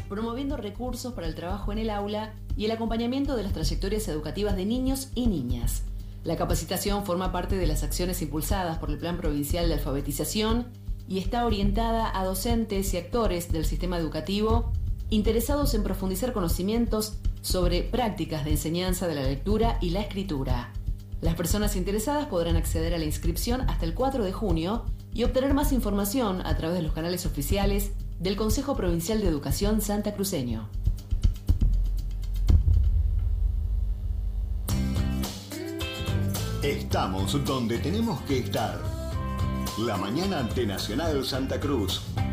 promoviendo recursos para el trabajo en el aula y el acompañamiento de las trayectorias educativas de niños y niñas. La capacitación forma parte de las acciones impulsadas por el Plan Provincial de Alfabetización y está orientada a docentes y actores del sistema educativo interesados en profundizar conocimientos sobre prácticas de enseñanza de la lectura y la escritura. Las personas interesadas podrán acceder a la inscripción hasta el 4 de junio y obtener más información a través de los canales oficiales del Consejo Provincial de Educación Santacruceño. Estamos donde tenemos que estar. La mañana de Nacional Santa Cruz.